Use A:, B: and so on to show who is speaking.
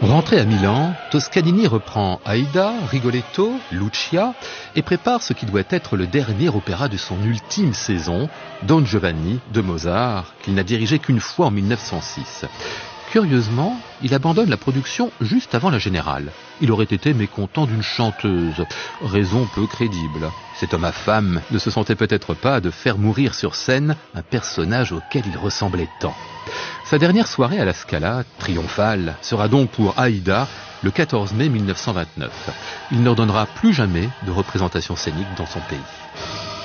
A: Rentré à Milan, Toscanini reprend Aïda, Rigoletto, Lucia et prépare ce qui doit être le dernier opéra de son ultime saison, Don Giovanni de Mozart, qu'il n'a dirigé qu'une fois en 1906. Curieusement, il abandonne la production juste avant la Générale. Il aurait été mécontent d'une chanteuse, raison peu crédible. Cet homme à femme ne se sentait peut-être pas de faire mourir sur scène un personnage auquel il ressemblait tant. Sa dernière soirée à la Scala, triomphale, sera donc pour Aïda le 14 mai 1929. Il n'ordonnera plus jamais de représentation scénique dans son pays.